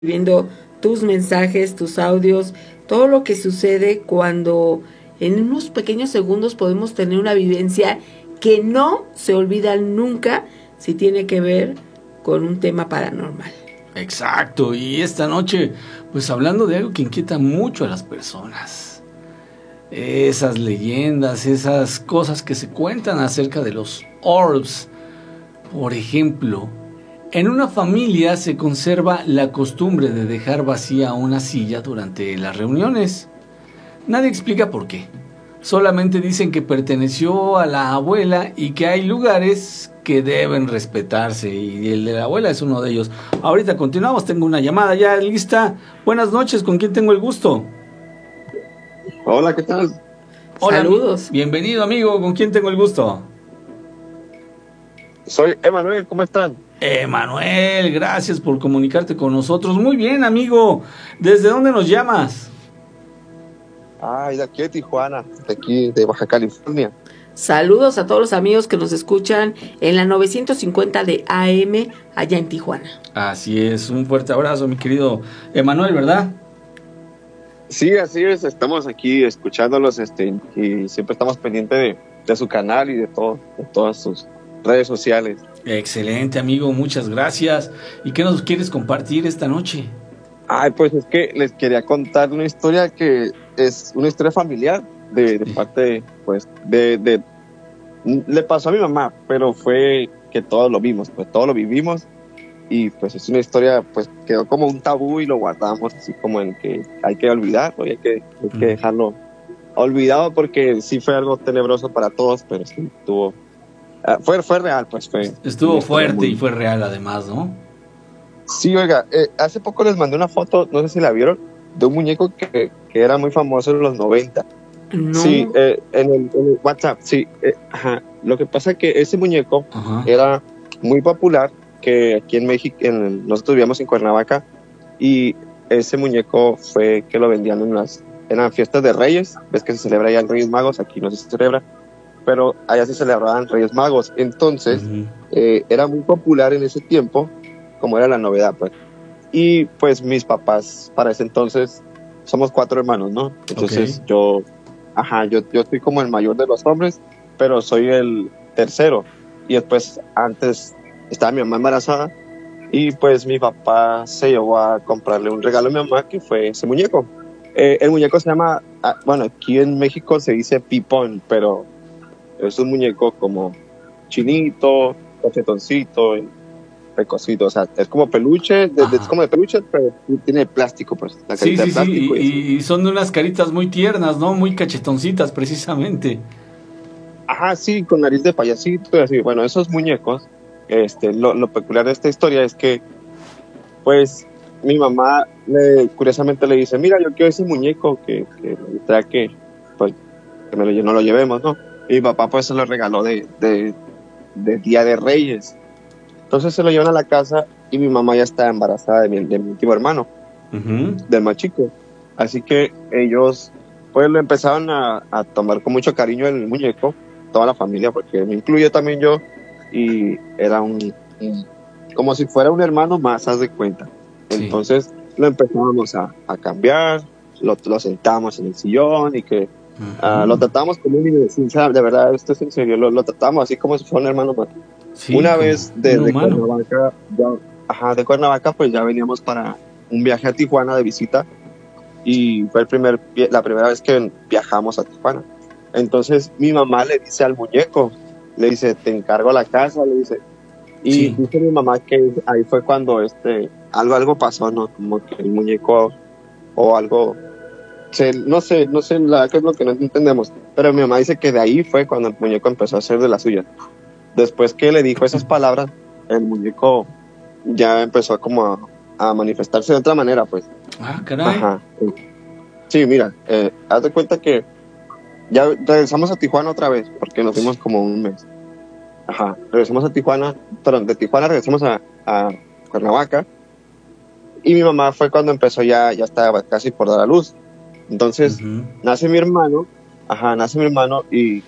viendo tus mensajes, tus audios, todo lo que sucede cuando en unos pequeños segundos podemos tener una vivencia que no se olvida nunca si tiene que ver con un tema paranormal. Exacto, y esta noche, pues hablando de algo que inquieta mucho a las personas. Esas leyendas, esas cosas que se cuentan acerca de los orbs. Por ejemplo, en una familia se conserva la costumbre de dejar vacía una silla durante las reuniones. Nadie explica por qué. Solamente dicen que perteneció a la abuela y que hay lugares que deben respetarse, y el de la abuela es uno de ellos. Ahorita continuamos, tengo una llamada ya lista. Buenas noches, ¿con quién tengo el gusto? Hola, ¿qué tal? Hola, saludos. Bienvenido, amigo, ¿con quién tengo el gusto? Soy Emanuel, ¿cómo están? Emanuel, gracias por comunicarte con nosotros. Muy bien, amigo. ¿Desde dónde nos llamas? De aquí de Tijuana, de aquí de Baja California. Saludos a todos los amigos que nos escuchan en la 950 de AM allá en Tijuana. Así es, un fuerte abrazo, mi querido Emanuel, ¿verdad? Sí, así es, estamos aquí escuchándolos, y siempre estamos pendientes de su canal y de todas sus redes sociales. Excelente, amigo, muchas gracias. ¿Y qué nos quieres compartir esta noche? Pues es que les quería contar una historia que es una historia familiar de parte, pues, le pasó a mi mamá, pero fue que todos lo vimos, pues todos lo vivimos, y pues es una historia, pues quedó como un tabú y lo guardamos así como en que hay que olvidarlo y hay que dejarlo olvidado, porque sí fue algo tenebroso para todos, pero sí tuvo, fue real, pues estuvo fuerte y fue real además, ¿no? Sí, oiga, hace poco les mandé una foto, no sé si la vieron, de un muñeco que era muy famoso en los 90. No. Sí, en el WhatsApp, sí. Lo que pasa es que ese muñeco era muy popular, que aquí en México, nosotros vivíamos en Cuernavaca, y ese muñeco fue que lo vendían eran fiestas de Reyes. Ves que se celebra allá en Reyes Magos, aquí no se celebra, pero allá se celebraban Reyes Magos. Entonces, era muy popular en ese tiempo, como era la novedad, pues. Y pues mis papás, para ese entonces, somos 4 hermanos, ¿no? Entonces yo estoy como el mayor de los hombres, pero soy el tercero. Y después, antes, estaba mi mamá embarazada, y pues mi papá se llevó a comprarle un regalo a mi mamá, que fue ese muñeco. El muñeco se llama, bueno, aquí en México se dice pipón, pero es un muñeco como chinito, cachetoncito, precosito, o sea, es como peluche, es como de peluche, pero tiene plástico, pues, la carita de plástico. Y son de unas caritas muy tiernas, ¿no? Muy cachetoncitas, precisamente. Sí, con nariz de payasito, y así. Bueno, esos muñecos, lo peculiar de esta historia es que, pues, mi mamá curiosamente le dice, mira, yo quiero ese muñeco que me gustaría que no lo llevemos, ¿no? Y mi papá, pues, se lo regaló de Día de Reyes. Entonces se lo llevan a la casa, y mi mamá ya está embarazada de mi último hermano, del más chico. Así que ellos, pues, lo empezaron a tomar con mucho cariño el muñeco, toda la familia, porque me incluyo también yo, y era como si fuera un hermano más, haz de cuenta. Sí. Entonces lo empezábamos a cambiar, lo sentamos en el sillón, y que lo tratamos como un niño, de verdad, esto es en serio, lo tratamos así como si fuera un hermano más. Sí, una vez de Cuernavaca, pues ya veníamos para un viaje a Tijuana de visita, y fue la primera vez que viajamos a Tijuana. Entonces mi mamá le dice al muñeco, le dice, te encargo la casa, le dice. Y dice mi mamá que ahí fue cuando algo pasó, ¿no? Como que el muñeco o algo, no sé qué es lo que no entendemos, pero mi mamá dice que de ahí fue cuando el muñeco empezó a hacer de la suya. Después que le dijo esas palabras, el muñeco ya empezó como a manifestarse de otra manera, pues. Caray. Sí, mira, haz de cuenta que ya regresamos a Tijuana otra vez, porque nos fuimos como un mes. Regresamos a Tijuana, perdón, de Tijuana regresamos a Cuernavaca, y mi mamá fue cuando empezó, ya estaba casi por dar a luz. Entonces, nace mi hermano, y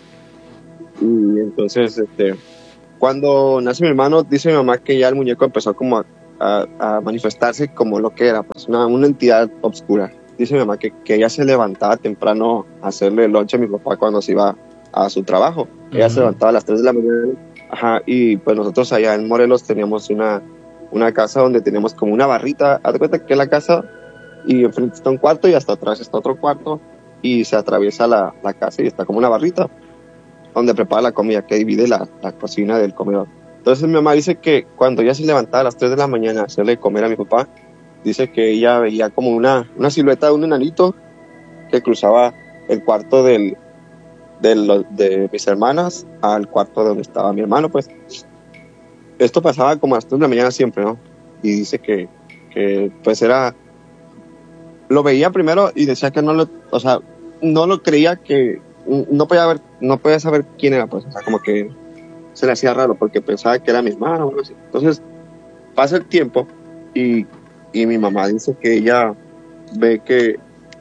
entonces, cuando nace mi hermano, dice mi mamá que ya el muñeco empezó como a manifestarse como lo que era, pues una entidad oscura. Dice mi mamá que ella se levantaba temprano a hacerle lunch a mi papá cuando se iba a su trabajo. Ella se levantaba a las 3 de la mañana, y pues nosotros allá en Morelos teníamos una casa donde teníamos como una barrita. Haz de cuenta que la casa, y enfrente está un cuarto y hasta atrás está otro cuarto, y se atraviesa la casa y está como una barrita donde prepara la comida, que divide la cocina del comedor. Entonces mi mamá dice que cuando ella se levantaba a las 3 de la mañana a hacerle comer a mi papá, dice que ella veía como una silueta de un enanito que cruzaba el cuarto de mis hermanas al cuarto donde estaba mi hermano, pues. Esto pasaba como a las 3 de la mañana siempre, ¿no? Y dice que pues era... Lo veía primero y decía que no lo creía, que no podía saber quién era, pues. O sea, como que se le hacía raro porque pensaba que era mi hermano o algo así. Entonces pasa el tiempo y mi mamá dice que ella ve que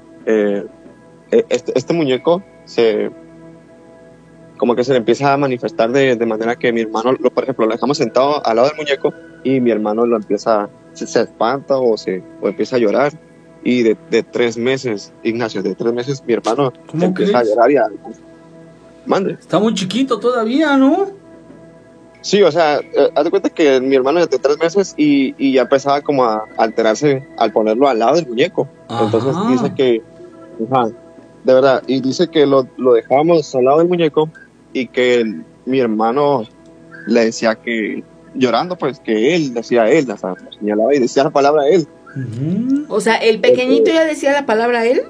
este muñeco como que se le empieza a manifestar de manera que mi hermano, por ejemplo, lo dejamos sentado al lado del muñeco y mi hermano se espanta o empieza a llorar. Y de 3 meses, Ignacio, de 3 meses mi hermano empieza a llorar y a... Mande. Está muy chiquito todavía, ¿no? Sí, o sea, haz de cuenta que mi hermano es de 3 meses y ya empezaba como a alterarse al ponerlo al lado del muñeco. Ajá. Entonces dice que, de verdad, y dice que lo dejábamos al lado del muñeco y que mi hermano le decía que, llorando, pues, que él decía él, o sea, lo señalaba y decía la palabra él. O sea, ¿el pequeñito ya decía la palabra él?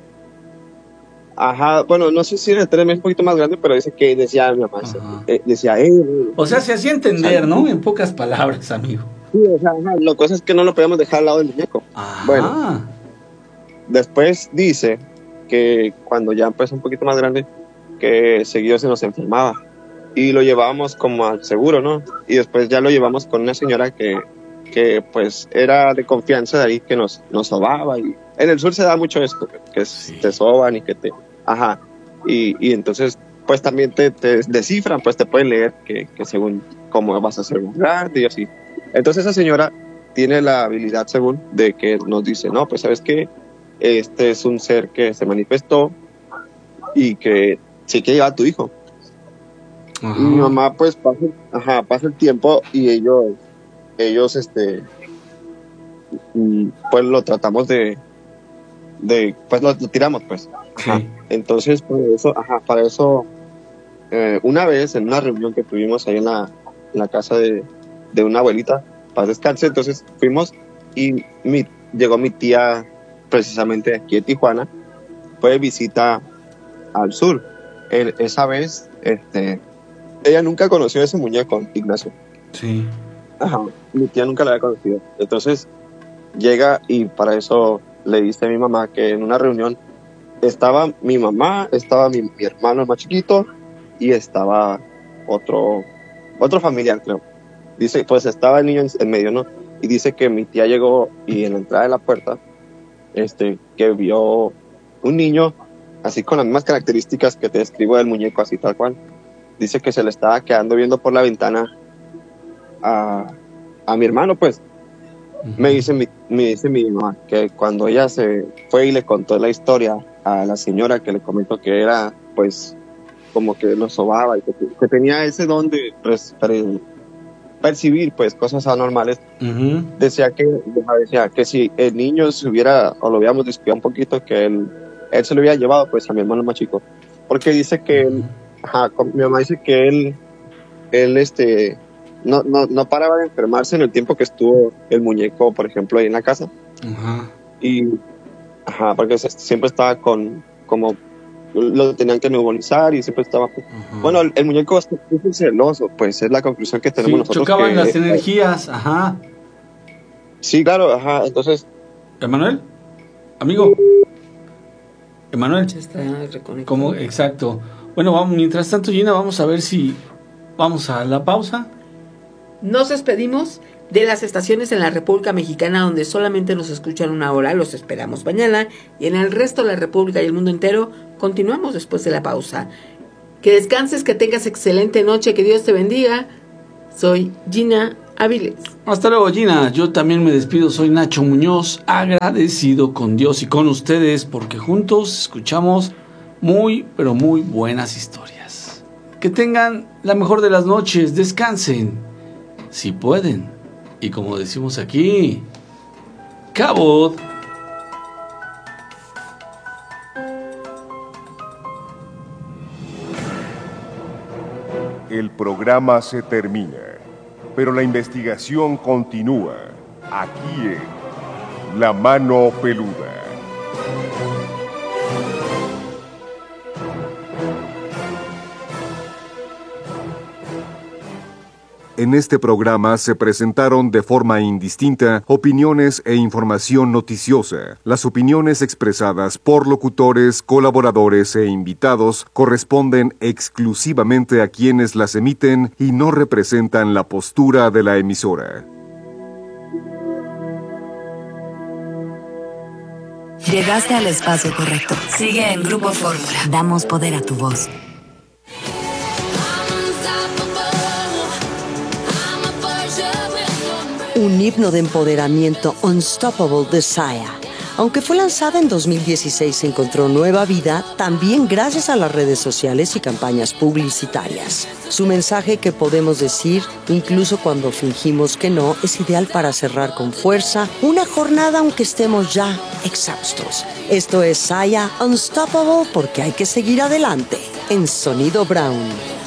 Ajá, bueno, no sé si era de 3 meses, un poquito más grande, pero dice que decía mi mamá, decía él. O sea, se hacía entender, ¿no? En pocas palabras, amigo. Sí, o sea, la cosa es que no lo podíamos dejar al lado del muñeco. Ajá. Bueno, después dice que cuando ya empezó un poquito más grande, que seguido se nos enfermaba y lo llevábamos como al seguro, ¿no? Y después ya lo llevamos con una señora que pues era de confianza de ahí, que nos sobaba, y en el sur se da mucho esto, que te soban y que te... Ajá, y entonces pues también te descifran, pues te pueden leer que según cómo vas a ser un grande y así. Entonces esa señora tiene la habilidad, según, de que nos dice, no, pues sabes que este es un ser que se manifestó y que sí que lleva a tu hijo. Ajá. Y mi mamá pues pasa el tiempo y ellos pues lo tratamos de pues lo tiramos, pues. Ajá. Sí. Entonces para eso una vez en una reunión que tuvimos ahí en la casa de una abuelita, paz descanse, entonces fuimos y llegó mi tía precisamente aquí de Tijuana, fue de visita al sur. Esa vez ella nunca conoció a ese muñeco, Ignacio. Sí. Ajá, mi tía nunca la había conocido. Entonces llega y para eso le dice a mi mamá que en una reunión estaba mi mamá, estaba mi hermano más chiquito y estaba otro familiar, creo. Dice, pues estaba el niño en medio, ¿no? Y dice que mi tía llegó y en la entrada de la puerta, que vio un niño así con las mismas características que te describo del muñeco, así tal cual. Dice que se le estaba quedando viendo por la ventana a mi hermano, pues. Uh-huh. Me dice mi mamá que cuando ella se fue y le contó la historia a la señora, que le comentó que era, pues, como que lo sobaba y que tenía ese don de percibir, pues, cosas anormales. Uh-huh. Decía que si el niño se hubiera, o lo hubiéramos descuidado un poquito, que él se lo hubiera llevado, pues, a mi hermano más chico. Porque dice que mi mamá dice que él no paraba de enfermarse en el tiempo que estuvo el muñeco, por ejemplo, ahí en la casa. Uh-huh. Y porque siempre estaba como lo tenían que nebulizar y siempre estaba... Uh-huh. Bueno, el muñeco es muy celoso, pues es la conclusión que tenemos nosotros. Chocaban las energías, Sí, claro, entonces... ¿Emanuel? Amigo. ¿Emanuel? Se está reconectando. ¿Cómo? Exacto. Bueno, vamos, mientras tanto, Gina, vamos a ver si... Vamos a la pausa. Nos despedimos de las estaciones en la República Mexicana donde solamente nos escuchan 1 hora, los esperamos mañana, y en el resto de la República y el mundo entero continuamos después de la pausa. Que descanses, que tengas excelente noche, que Dios te bendiga. Soy Gina Áviles. Hasta luego, Gina. Yo también me despido. Soy Nacho Muñoz, agradecido con Dios y con ustedes porque juntos escuchamos muy, pero muy buenas historias. Que tengan la mejor de las noches. Descansen, si pueden. Y como decimos aquí, cabot. El programa se termina, pero la investigación continúa, aquí en La Mano Peluda. En este programa se presentaron de forma indistinta opiniones e información noticiosa. Las opiniones expresadas por locutores, colaboradores e invitados corresponden exclusivamente a quienes las emiten y no representan la postura de la emisora. Llegaste al espacio correcto. Sigue en Grupo Fórmula. Damos poder a tu voz. Un himno de empoderamiento, Unstoppable de Saya. Aunque fue lanzada en 2016, encontró nueva vida también gracias a las redes sociales y campañas publicitarias. Su mensaje, que podemos decir, incluso cuando fingimos que no, es ideal para cerrar con fuerza una jornada aunque estemos ya exhaustos. Esto es Saya Unstoppable, porque hay que seguir adelante en Sonido Brown.